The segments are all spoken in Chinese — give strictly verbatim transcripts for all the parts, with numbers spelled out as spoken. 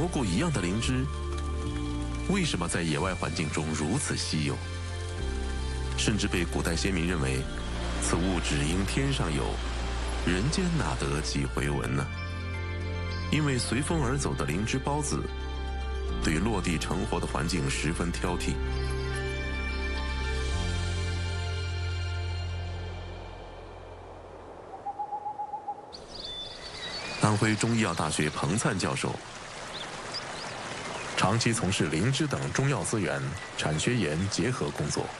骨一样的灵芝，为什么在野外环境中如此稀有？甚至被古代先民认为，此物只应天上有，人间哪得几回闻呢？因为随风而走的灵芝孢子，对落地成活的环境十分挑剔。安徽中医药大学彭灿教授，长期从事灵芝等中药资源产学研结合工作。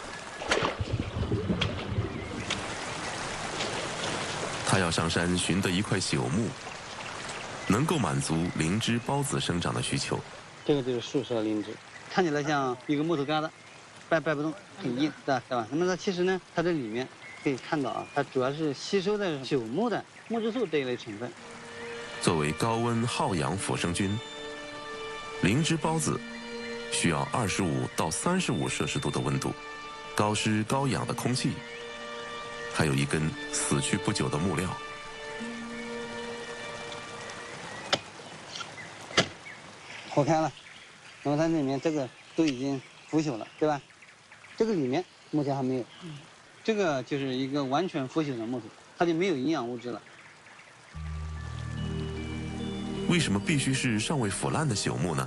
他要上山寻得一块朽木，能够满足灵芝孢子生长的需求。 这个就是树梢灵芝，看起来像一个木头疙瘩，掰掰不动，很硬，对吧？对吧？那么它其实呢，它这里面可以看到啊，它主要是吸收的朽木的木质素这一类成分。 作为高温耗氧腐生菌，灵芝孢子需要二十五到三十五摄氏度的温度，高湿高氧的空气，还有一根死去不久的木料。 剖开了，那么它里面这个都已经腐朽了，对吧？这个里面目前还没有，这个就是一个完全腐朽的木头，它就没有营养物质了。 为什么必须是尚未腐烂的朽木呢？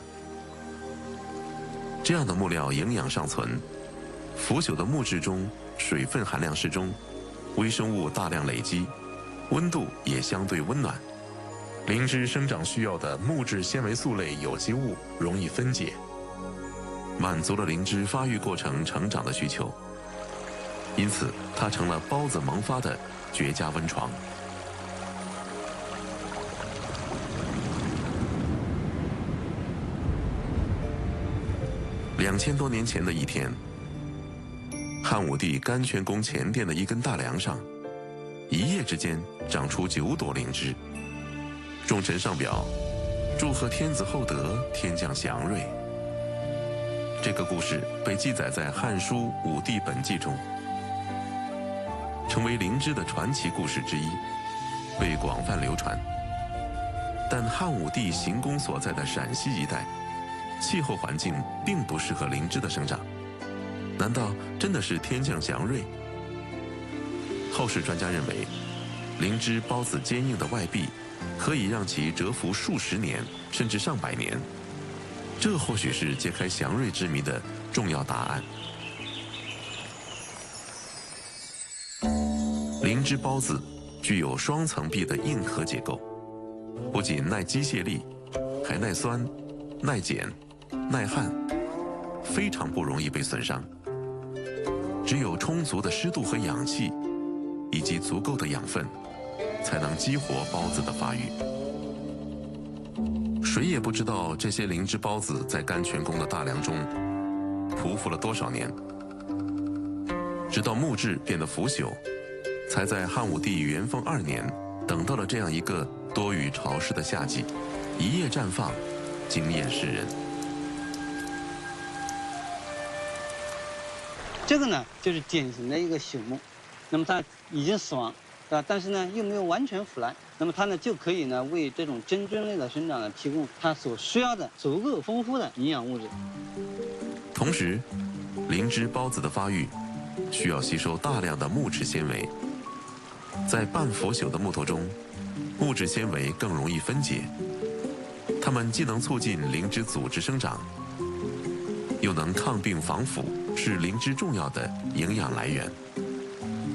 这样的木料营养尚存，腐朽的木质中水分含量适中，微生物大量累积，温度也相对温暖。灵芝生长需要的木质纤维素类有机物容易分解，满足了灵芝发育过程成长的需求，因此它成了孢子萌发的绝佳温床。两千多年前的一天，汉武帝甘泉宫前殿的一根大梁上，一夜之间长出九朵灵芝。众臣上表，祝贺天子厚德，天降祥瑞。这个故事被记载在《汉书·武帝本纪》中，成为灵芝的传奇故事之一，被广泛流传。但汉武帝行宫所在的陕西一带，气候环境并不适合灵芝的生长，难道真的是天降祥瑞？后世专家认为，灵芝孢子坚硬的外壁可以让其蛰伏数十年甚至上百年，这或许是揭开祥瑞之谜的重要答案。灵芝孢子具有双层壁的硬壳结构，不仅耐机械力，还耐酸、耐碱、耐旱，非常不容易被损伤。只有充足的湿度和氧气，以及足够的养分，才能激活孢子的发育。谁也不知道这些灵芝孢子在甘泉宫的大梁中匍匐了多少年，直到木质变得腐朽，才在汉武帝元丰二年等到了这样一个多雨潮湿的夏季，一夜绽放，惊艳世人。 这个呢，就是典型的一个朽木，那么它已经死亡，对吧？但是呢，又没有完全腐烂，那么它呢就可以呢为这种真菌类的生长呢提供它所需要的足够丰富的营养物质。 同时，灵芝孢子的发育需要吸收大量的木质纤维，在半腐朽的木头中，木质纤维更容易分解，它们既能促进灵芝组织生长，又能抗病防腐，是灵芝重要的营养来源。